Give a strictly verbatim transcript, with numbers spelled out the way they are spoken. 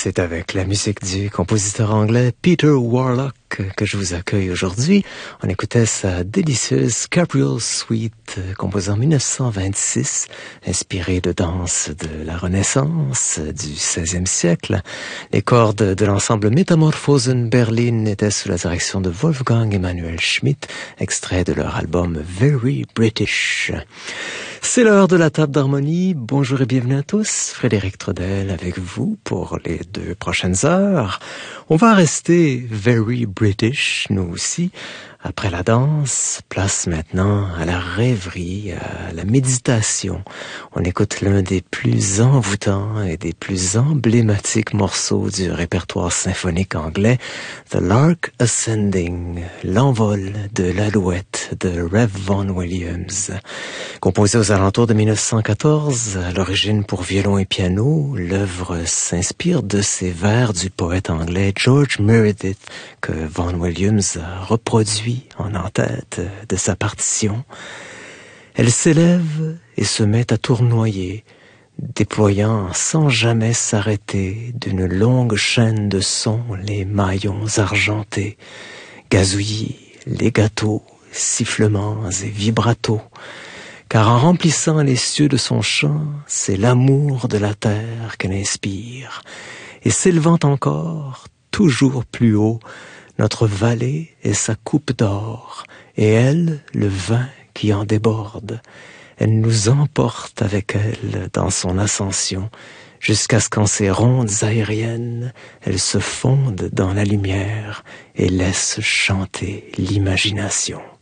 C'est avec la musique du compositeur anglais Peter Warlock que je vous accueille aujourd'hui. On écoutait sa délicieuse Capriole Suite, composée en dix-neuf cent vingt-six, inspirée de danses de la Renaissance du seizième siècle. Les cordes de l'ensemble Metamorphosen Berlin étaient sous la direction de Wolfgang Emanuel Schmidt, extrait de leur album Very British. C'est l'heure de la table d'harmonie. Bonjour et bienvenue à tous. Frédéric Trudel avec vous pour les deux prochaines heures. On va rester very British, nous aussi. Après la danse, place maintenant à la rêverie, à la méditation. On écoute l'un des plus envoûtants et des plus emblématiques morceaux du répertoire symphonique anglais, The Lark Ascending, l'envol de l'alouette de Rev Vaughan Williams. Composé aux alentours de dix-neuf cent quatorze, à l'origine pour violon et piano, l'œuvre s'inspire de ces vers du poète anglais George Meredith que Vaughan Williams a reproduit en en-tête de sa partition. Elle s'élève et se met à tournoyer, déployant sans jamais s'arrêter d'une longue chaîne de sons les maillons argentés, gazouillis, legato, sifflements et vibratos. Car en remplissant les cieux de son chant, c'est l'amour de la terre qu'elle inspire. Et s'élevant encore, toujours plus haut, notre vallée est sa coupe d'or, et elle, le vin qui en déborde. Elle nous emporte avec elle dans son ascension, jusqu'à ce qu'en ses rondes aériennes, elle se fonde dans la lumière et laisse chanter l'imagination.